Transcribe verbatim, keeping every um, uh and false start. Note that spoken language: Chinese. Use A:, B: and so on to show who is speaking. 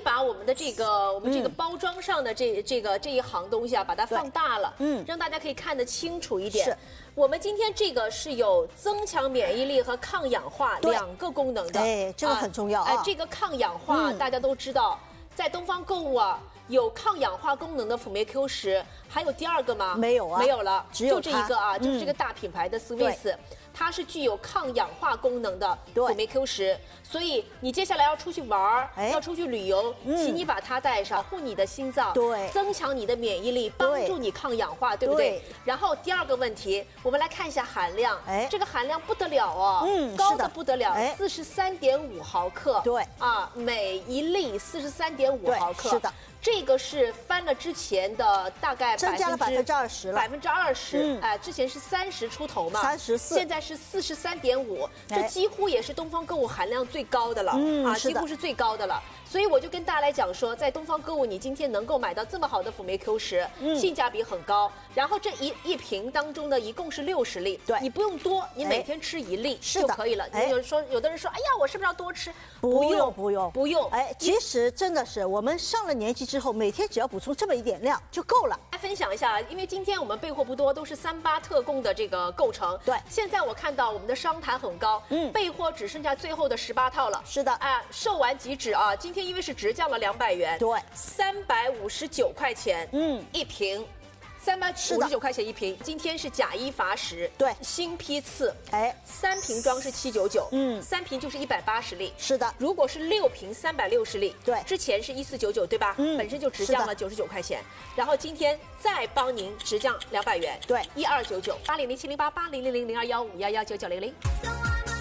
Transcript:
A: 把我们的这个我们这个包装上的这这个这一行东西啊，把它放大了，嗯，让大家可以看得清楚一点。是，我们今天这个是有增强免疫力和抗氧化两个功能的，
B: 哎，这个很重要啊。
A: 哎，这个抗氧化大家都知道，在东方购物啊。 有抗氧化功能的辅酶 Q 十，还有第二个吗？
B: 没有啊，
A: 没有了，
B: 只有
A: 就这一个啊，就是这个大品牌的 Swiss， 它是具有抗氧化功能的辅酶 Q 十，所以你接下来要出去玩儿，要出去旅游，请你把它带上，保护你的心脏，对，增强你的免疫力，帮助你抗氧化，对不对？然后第二个问题，我们来看一下含量，哎，这个含量不得了哦，嗯，高的不得了，四十三点五毫克，对，啊，每一粒四十三点五毫克，是的。 这个是翻了之前的大概
B: 增加了百分之二十了，
A: 百分之二十，哎，之前是三十出头嘛，三十四，现在是四十三点五，这几乎也是东方购物含量最高的了，嗯，啊，几乎是最高的了。所以我就跟大家来讲说，在东方购物，你今天能够买到这么好的辅酶 Q 十，嗯，性价比很高。然后这一一瓶当中呢，一共是六十粒，对，你不用多，你每天吃一粒就可以了。你有说有的人说，哎呀，我是不是要多吃？
B: 不用，不用，
A: 不用。
B: 哎，其实真的是我们上了年纪之后，每天只要补充这么一点量就够了。
A: 来分享一下，因为今天我们备货不多，都是三八特供的这个构成。对，现在我看到我们的商谈很高，嗯，备货只剩下最后的十八套了。是的，哎，售完即止啊！今天因为是直降了两百元，对，三百五十九块钱，嗯，一瓶。 三百五十九块钱一瓶，今天是假一罚十，对，新批次，哎，三瓶装是七九九，嗯，三瓶就是一百八十粒，是的。如果是六瓶三百六十粒，对，之前是一四九九，对吧？嗯，本身就直降了九十九块钱，然后今天再帮您直降两百元，对，一二九九八零零七零八八零零零零二幺五幺幺九九零零。